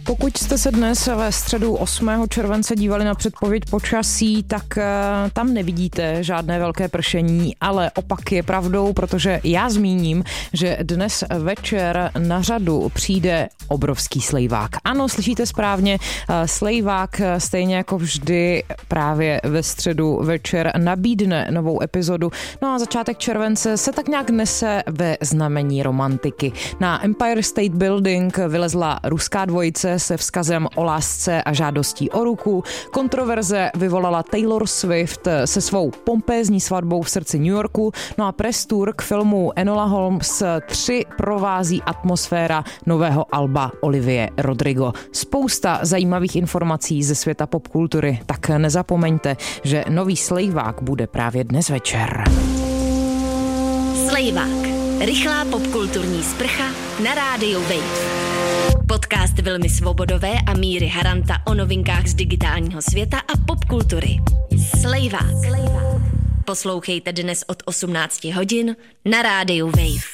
Pokud jste se dnes ve středu 8. července dívali na předpověď počasí, tak tam nevidíte žádné velké pršení, ale opak je pravdou, protože já zmíním, že dnes večer na řadu přijde obrovský slejvák. Ano, slyšíte správně, slejvák stejně jako vždy právě ve středu večer nabídne novou epizodu. No a začátek července se tak nějak nese ve znamení romantiky. Na Empire State Building vylezla ruská dvojice se vzkazem o lásce a žádostí o ruku. Kontroverze vyvolala Taylor Swift se svou pompézní svatbou v srdci New Yorku. No a press tour k filmu Enola Holmes 3 provází atmosféra nového alba Olivie Rodrigo. Spousta zajímavých informací ze světa popkultury, tak nezapomeňte, že nový slejvák bude právě dnes večer. Slejvák. Rychlá popkulturní sprcha na rádiu Wave. Podcast Vilmy Svobodové a Míry Haranta o novinkách z digitálního světa a popkultury. Slejvák. Poslouchejte dnes od 18 hodin na rádiu Wave.